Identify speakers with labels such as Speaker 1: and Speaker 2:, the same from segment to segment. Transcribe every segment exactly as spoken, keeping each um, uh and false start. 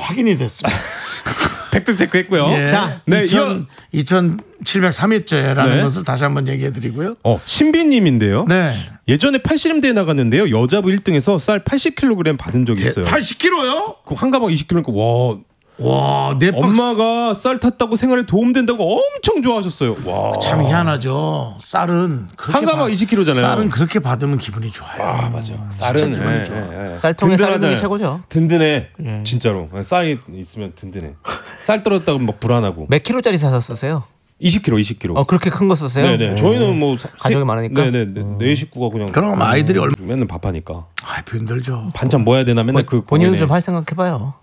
Speaker 1: 확인이 됐습니다.
Speaker 2: 팩트 체크했고요.
Speaker 1: 예.
Speaker 2: 자, 네,
Speaker 1: 이천, 이천칠백삼 회째라는
Speaker 2: 네.
Speaker 1: 것을 다시 한번 얘기해드리고요.
Speaker 2: 어, 신비님인데요.
Speaker 1: 네.
Speaker 2: 예전에 팔씨름대회 나갔는데요. 여자부 일 등에서 쌀 팔십 킬로그램 받은 적이 있어요.
Speaker 1: 팔십 킬로그램요?
Speaker 2: 그 한 가방 이십 킬로그램. 와.
Speaker 1: 와, 내
Speaker 2: 엄마가 쌀 탔다고 생활에 도움된다고 엄청 좋아하셨어요. 와.
Speaker 1: 참 희한하죠. 쌀은
Speaker 2: 한 가방 이십 킬로그램잖아요.
Speaker 1: 쌀은 그렇게 받으면 기분이 좋아요.
Speaker 2: 아, 맞아. 쌀은
Speaker 1: 기분이
Speaker 2: 예,
Speaker 1: 좋아.
Speaker 2: 예, 예.
Speaker 3: 쌀통에 쌀 있는 게
Speaker 2: 든든하잖아요.
Speaker 3: 최고죠.
Speaker 2: 든든해.
Speaker 3: 예.
Speaker 2: 진짜로. 쌀이 있으면 든든해. 쌀 떨어졌다고 막 불안하고.
Speaker 3: 몇 킬로짜리 사서 쓰세요?
Speaker 2: 이십 킬로그램, 이십 킬로그램.
Speaker 3: 어 그렇게 큰 거 쓰세요?
Speaker 2: 네네. 저희는 뭐 사-
Speaker 3: 가족이
Speaker 2: 세-
Speaker 3: 많으니까?
Speaker 2: 네네. 네 식구가 그냥.
Speaker 1: 그럼 아이들이 얼마
Speaker 2: 맨날 밥하니까.
Speaker 1: 아, 힘들죠.
Speaker 2: 반찬 뭐 해야 되나 맨날 그.
Speaker 3: 본인은
Speaker 2: 고민에.
Speaker 3: 좀 할 생각해봐요.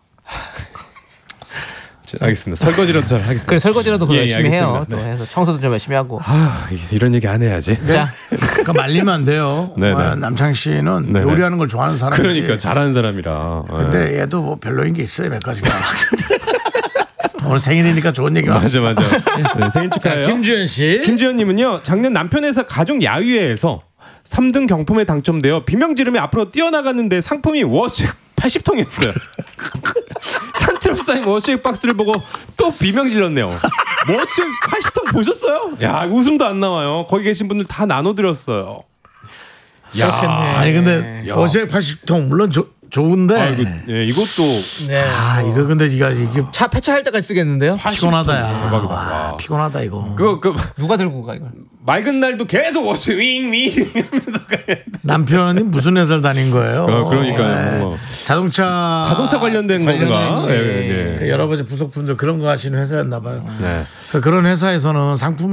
Speaker 2: 알겠습니다. 설거지라도 잘 하겠습니다.
Speaker 3: 그래 설거지라도 그
Speaker 2: 예, 예,
Speaker 3: 열심히 해요.
Speaker 2: 알겠습니다.
Speaker 3: 또 해서 청소도 좀 열심히 하고.
Speaker 2: 아, 이런 얘기 안 해야지.
Speaker 3: 자,
Speaker 1: 그러니까 말리면 안 돼요.
Speaker 2: 네네.
Speaker 1: 어, 남창희 씨는
Speaker 2: 네네.
Speaker 1: 요리하는 걸 좋아하는 사람이지.
Speaker 2: 그러니까 잘하는 사람이라.
Speaker 1: 근데 얘도 뭐 별로인 게 있어요, 몇 가지가. 오늘 생일이니까 좋은 얘기
Speaker 2: 맞아
Speaker 1: 합시다.
Speaker 2: 맞아. 네, 생일
Speaker 1: 자,
Speaker 2: 축하해요.
Speaker 1: 김주현 씨.
Speaker 2: 김주현님은요 작년 남편 회사 가족 야유회에서 삼 등 경품에 당첨되어 비명 지르며 앞으로 뛰어나갔는데 상품이 워시액 팔십 통이었어요. 산트럼 쌓인 워시액 박스를 보고 또 비명 질렀네요. 워시액 팔십 통 보셨어요? 야 웃음도 안 나와요. 거기 계신 분들 다 나눠드렸어요. 야,
Speaker 1: 아니 근데
Speaker 2: 야.
Speaker 1: 어제 팔십 통 물론 조, 좋은데
Speaker 2: 아, 이거, 예, 이것도
Speaker 3: 네.
Speaker 1: 아 이거 근데 이거 이게
Speaker 3: 차 폐차할 때까지 쓰겠는데요?
Speaker 1: 피곤하다 야.
Speaker 2: 대박이다.
Speaker 1: 와,
Speaker 2: 와.
Speaker 1: 피곤하다 이거.
Speaker 2: 그, 그
Speaker 3: 누가 들고 가 이걸?
Speaker 2: 맑은 날도 계속 워시 윙윙 하면서 가야 돼.
Speaker 1: 남편이 무슨 회사를 다닌 거예요?
Speaker 2: 어, 그러니까요.
Speaker 1: 네.
Speaker 2: 어.
Speaker 1: 자동차
Speaker 2: 자동차 관련된 건가?
Speaker 1: 회사.
Speaker 2: 예, 예.
Speaker 1: 그 여러 가지 부속품들 그런 거 하시는 회사였나 봐요.
Speaker 2: 네.
Speaker 1: 그 그런 회사에서는 상품